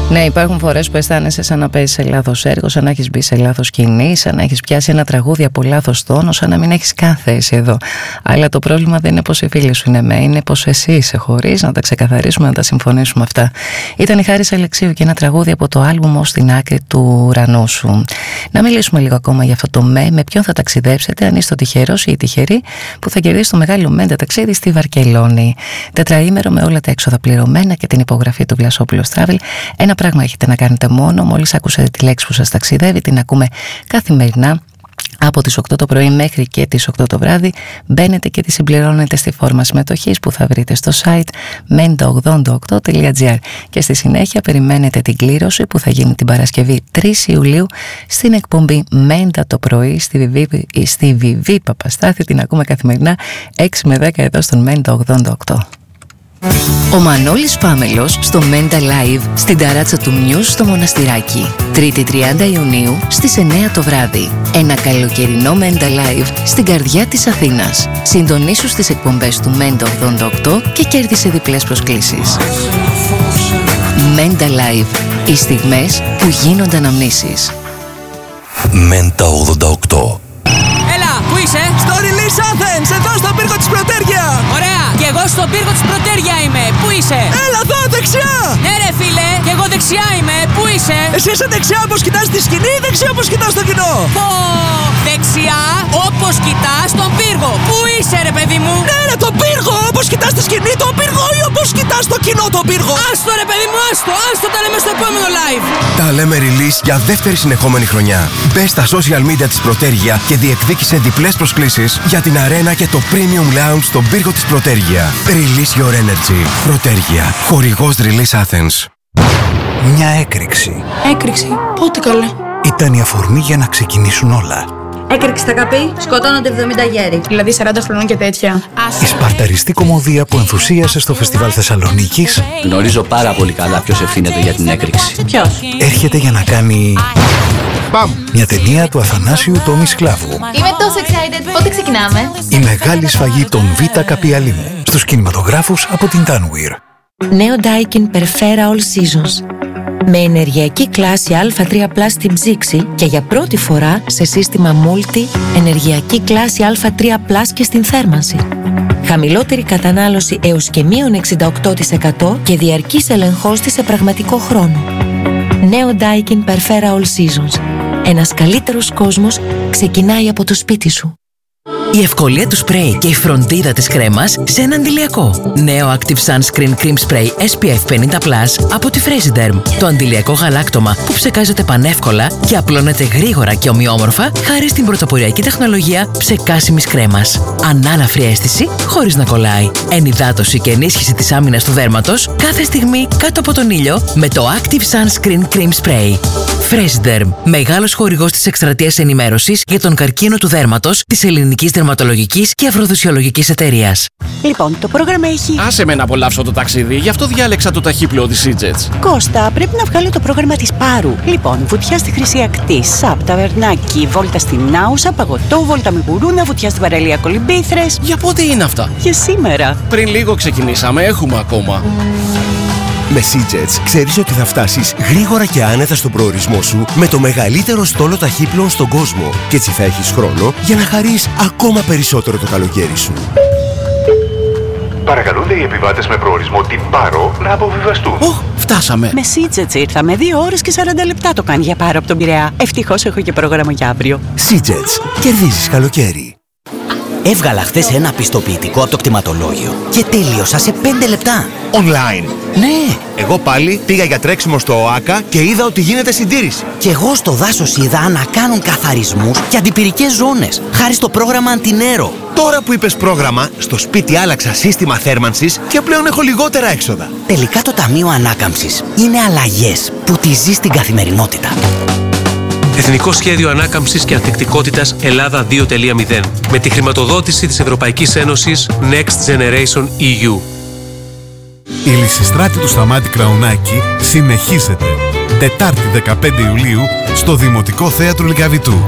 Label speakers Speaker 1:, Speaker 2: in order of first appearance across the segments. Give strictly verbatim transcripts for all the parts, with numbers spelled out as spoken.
Speaker 1: Ναι, υπάρχουν φορές που αισθάνεσαι σαν να παίζεις σε λάθος έργο, σαν να έχεις μπει σε λάθος σκηνή, σαν να έχεις πιάσει ένα τραγούδι από λάθος τόνο, σαν να μην έχεις καν θέση εδώ. Αλλά το πρόβλημα δεν είναι πως οι φίλοι σου είναι με, είναι πως εσύ είσαι χωρίς, να τα ξεκαθαρίσουμε, να τα συμφωνήσουμε αυτά. Ήταν η Χάρης Αλεξίου και ένα τραγούδι από το άλμπουμ «Ως την άκρη του ουρανού σου». Να μιλήσουμε λίγο ακόμα για αυτό το με, με ποιον θα ταξιδέψετε, αν είστε ο τυχερός ή η τυχερή που θα κερδίσει το μεγάλο μέντα ταξίδι στη Βαρκελόνη. Τετραήμερο με όλα τα έξοδα πληρωμένα και την υπογραφή του Βλασόπουλος Travel. Ένα πράγμα έχετε να κάνετε μόνο, μόλις ακούσατε τη λέξη που σας ταξιδεύει, την ακούμε καθημερινά από τις οκτώ το πρωί μέχρι και τις οκτώ το βράδυ. Μπαίνετε και τη συμπληρώνετε στη φόρμα συμμετοχής που θα βρείτε στο site μέντα ογδόντα οκτώ τελεία τζι άρ και στη συνέχεια περιμένετε την κλήρωση που θα γίνει την Παρασκευή τρεις Ιουλίου στην εκπομπή Μέντα το πρωί στη Βιβί, στη Βιβί Παπαστάθη. Την ακούμε καθημερινά έξι με δέκα εδώ στον Μέντα ογδόντα οκτώ. Ο Μανώλης Φάμελος στο Μέντα Live στην ταράτσα του Μιούς στο Μοναστηράκι. Τρίτη τριάντα Ιουνίου στις εννέα το βράδυ. Ένα καλοκαιρινό Μέντα Live στην καρδιά της Αθήνας. Συντονίσου στις εκπομπές του Μέντα ογδόντα οκτώ και κέρδισε διπλές προσκλήσεις. Μέντα Live. Οι στιγμές που γίνονται αναμνήσεις.
Speaker 2: Μέντα ογδόντα οκτώ.
Speaker 3: Έλα, πού είσαι?
Speaker 4: Στο Release Athens, εδώ στον πύργο της Πρωτέρια.
Speaker 3: Ωραία, και εγώ στον πύργο της Πρωτέρια είμαι. Πού είσαι?
Speaker 4: Έλα εδώ, δεξιά.
Speaker 3: Ναι ρε φίλε, και εγώ δεξιά είμαι. Πού είσαι?
Speaker 4: Εσύ είσαι δεξιά όπως κοιτάς τη σκηνή ή δεξιά όπως κοιτάς το κοινό?
Speaker 3: Πω, δεξιά όπως κοιτάς τον πύργο. Πού είσαι ρε παιδί μου?
Speaker 4: Ναι ρε, τον πύργο, όπως κοιτάς τη σκηνή τον πύργο ή όπως κοιτάς το κοινό τον πύργο?
Speaker 3: Άστο ρε παιδί μου, άστο, άστο, τα λέμε στο επόμενο live.
Speaker 2: Τα λέμε Release για δεύτερη συνεχόμενη χρονιά. Μπες στα social media της Πρωτέρια και διεκδίκησε διπλές προσκλήσεις για την αρένα και το Premium Lounge στον πύργο της Πρωτέρια. Release your energy. Πρωτέρια. Χορηγός Release Athens.
Speaker 5: Μια έκρηξη.
Speaker 6: Έκρηξη. Πότε καλέ?
Speaker 5: Ήταν η αφορμή για να ξεκινήσουν όλα.
Speaker 7: Έκρηξη στα καπή, σκοτώνονται εβδομήντα γέροι.
Speaker 6: Δηλαδή σαράντα χρονών και τέτοια.
Speaker 5: Η σπαρταριστή κομμωδία που ενθουσίασε στο Φεστιβάλ Θεσσαλονίκης.
Speaker 8: Γνωρίζω πάρα πολύ καλά ποιος ευθύνεται για την έκρηξη.
Speaker 7: Ποιος?
Speaker 5: Έρχεται για να κάνει... Παμ! Μια ταινία του Αθανάσιου Τόμι Σκλάβου.
Speaker 7: Είμαι τόσο excited. Πότε ξεκινάμε?
Speaker 5: Η μεγάλη σφαγή των Β' Καπιαλίμου. Στους κινηματογράφους από την Tanweer.
Speaker 9: Νέο Daikin Perfera All Seasons. Με ενεργειακή κλάση Α τρία πλας στην ψήξη και για πρώτη φορά σε σύστημα Multi ενεργειακή κλάση Α τρία πλας και στην θέρμανση. Χαμηλότερη κατανάλωση έως και μείον εξήντα οκτώ τοις εκατό και διαρκής ελεγχός της σε πραγματικό χρόνο. Νέο Daikin Perfera All Seasons. Ένας καλύτερος κόσμος ξεκινάει από το σπίτι σου.
Speaker 10: Η ευκολία του σπρέι και η φροντίδα της κρέμας σε ένα αντιλιακό. Νέο Active Sunscreen Cream Spray ες πι εφ πενήντα πλας από τη Fresiderm. Το αντιλιακό γαλάκτωμα που ψεκάζεται πανεύκολα και απλώνεται γρήγορα και ομοιόμορφα χάρη στην πρωτοποριακή τεχνολογία ψεκάσιμης κρέμας. Ανάλαφρη αίσθηση χωρίς να κολλάει. Ενυδάτωση και ενίσχυση της άμυνας του δέρματος κάθε στιγμή κάτω από τον ήλιο με το Active Sunscreen Cream Spray. Fresiderm. Μεγάλος χορηγός της εκστρατείας ενημέρωσης για τον καρκίνο του δέρματος της ελληνικής δερματολογικής και αφροδοσιολογικής εταιρείας.
Speaker 11: Λοιπόν, το πρόγραμμα έχει...
Speaker 12: Άσε με να απολαύσω το ταξίδι, γι' αυτό διάλεξα το ταχύπλοο της Seajets.
Speaker 11: Κώστα, πρέπει να βγάλω το πρόγραμμα της Πάρου. Λοιπόν, βουτιά στη Χρυσή Ακτή, σαπ, ταβερνάκι, βόλτα στην Άουσα, παγωτό, βόλτα με γουρούνα, βουτιά στην παραλία Κολυμπήθρες.
Speaker 12: Για πότε είναι αυτά?
Speaker 11: Για σήμερα.
Speaker 12: Πριν λίγο ξεκινήσαμε, έχουμε ακόμα.
Speaker 2: Με Seajets ξέρεις ότι θα φτάσεις γρήγορα και άνετα στον προορισμό σου με το μεγαλύτερο στόλο ταχύπλων στον κόσμο και έτσι θα έχεις χρόνο για να χαρείς ακόμα περισσότερο το καλοκαίρι σου.
Speaker 13: Παρακαλούνται οι επιβάτες με προορισμό την Πάρο να αποβιβαστούν.
Speaker 12: Οχ, φτάσαμε.
Speaker 11: Με Seajets ήρθαμε. Δύο ώρες και σαράντα λεπτά το κάνει για Πάρο από τον Πειραιά. Ευτυχώς έχω και πρόγραμμα για αύριο.
Speaker 2: Seajets. Κερδίζεις καλοκαίρι.
Speaker 14: Έβγαλα χθες ένα πιστοποιητικό από το κτηματολόγιο και τέλειωσα σε πέντε λεπτά.
Speaker 15: Online.
Speaker 14: Ναι.
Speaker 15: Εγώ πάλι πήγα για τρέξιμο στο ΟΑΚΑ και είδα ότι γίνεται συντήρηση.
Speaker 14: Και εγώ στο δάσος είδα να κάνουν καθαρισμούς και αντιπυρικές ζώνες, χάρη στο πρόγραμμα Αντινέρο.
Speaker 15: Τώρα που είπες πρόγραμμα, στο σπίτι άλλαξα σύστημα θέρμανσης και πλέον έχω λιγότερα έξοδα.
Speaker 14: Τελικά το Ταμείο Ανάκαμψης είναι αλλαγές που τη ζεις στην καθημερινότητα.
Speaker 16: Εθνικό Σχέδιο Ανάκαμψης και Ανθεκτικότητας Ελλάδα δύο τελεία μηδέν με τη χρηματοδότηση της Ευρωπαϊκής Ένωσης Next Generation ι γιου.
Speaker 17: Η Λυσιστράτη του Σταμάτη Κραουνάκη συνεχίζεται Τετάρτη δεκαπέντε Ιουλίου στο Δημοτικό Θέατρο Λυκαβητού.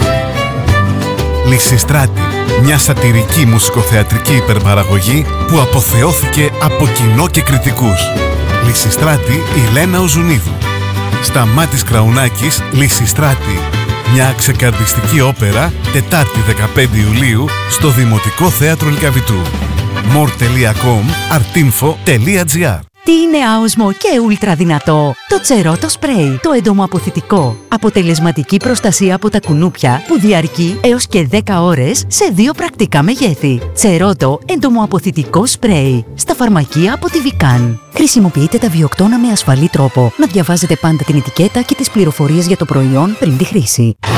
Speaker 17: Λυσιστράτη, μια σατιρική μουσικοθεατρική υπερπαραγωγή που αποθεώθηκε από κοινό και κριτικούς. Λυσιστράτη Ηλένα Οζουνίδου. Σταμάτης Κραουνάκης, Λυσιστράτη. Μια ξεκαρδιστική όπερα, Τετάρτη δεκαπέντε Ιουλίου, στο Δημοτικό Θέατρο Λυκαβητού. more τελεία com, artinfo τελεία gr.
Speaker 18: Τι είναι άοσμο και ούλτρα δυνατό? Το Τσερότο Σπρέι, το εντομοαποθητικό. Αποτελεσματική προστασία από τα κουνούπια που διαρκεί έως και δέκα ώρες σε δύο πρακτικά μεγέθη. Τσερότο εντομοαποθητικό σπρέι. Στα φαρμακεία από τη Βικάν. Χρησιμοποιείτε τα βιοκτώνα με ασφαλή τρόπο. Να διαβάζετε πάντα την ετικέτα και τις πληροφορίες για το προϊόν πριν τη χρήση.